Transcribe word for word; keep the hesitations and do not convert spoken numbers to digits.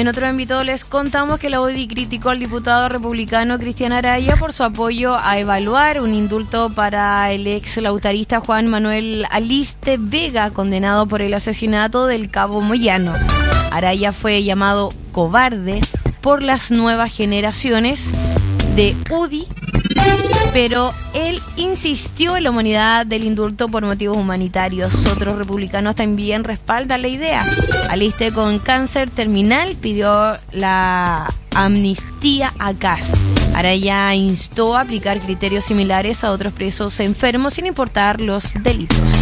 En otro ámbito les contamos que la U D I criticó al diputado republicano Cristian Araya por su apoyo a evaluar un indulto para el ex lautarista Juan Manuel Aliste Vega, condenado por el asesinato del cabo Moyano. Araya fue llamado cobarde por las nuevas generaciones de U D I, pero él insistió en la humanidad del indulto por motivos humanitarios. Otros republicanos también respaldan la idea. Aliste, con cáncer terminal, pidió la amnistía a Kast. Araya instó a aplicar criterios similares a otros presos enfermos sin importar los delitos.